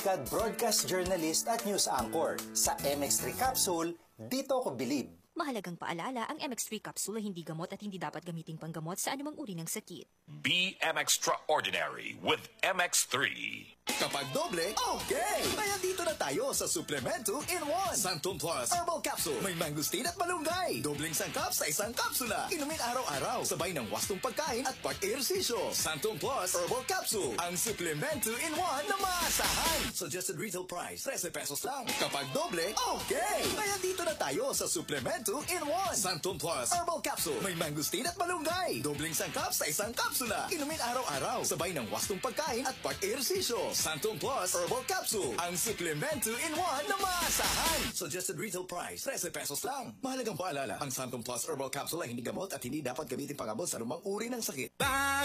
Broadcast journalist at news anchor. Sa MX3 Capsule, dito ko bilib. Mahalagang paalala, ang MX3 capsule ay hindi gamot at hindi dapat gamiting panggamot sa anumang uri ng sakit. Be extraordinary with MX3. Kapag doble, okay! Kaya dito na tayo sa Suplemento in 1. Santon Plus Herbal Capsule. May mangustin at malunggay. Dobleng sangkap sa isang kapsula. Inumin araw-araw. Sabay ng wastong pagkain at pag-ehersisyo. Santon Plus Herbal Capsule. Ang Suplemento in 1 na maasahan. Suggested retail price, 13 pesos lang. Kapag doble, okay! Kaya dito na tayo sa Suplemento in 1. Santon Plus Herbal Capsule. May mangustin at malunggay. Dobleng sangkap sa isang kapsula. Inumin araw-araw. Sabay ng wastong pagkain at pag-ehersisyo. Santon Plus Herbal Capsule. Ang Suplemento in 1 na maasahan. Suggested retail price, 13 pesos lang. Mahalagang paalala, ang Santon Plus Herbal Capsule ay hindi gamot at hindi dapat gamitin panggamot sa anumang uri ng sakit.